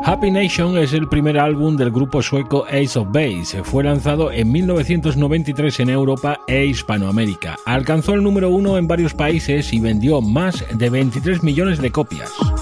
Happy Nation es el primer álbum del grupo sueco Ace of Base. Fue lanzado en 1993 en Europa e Hispanoamérica. Alcanzó el número 1 en varios países y vendió más de 23 millones de copias.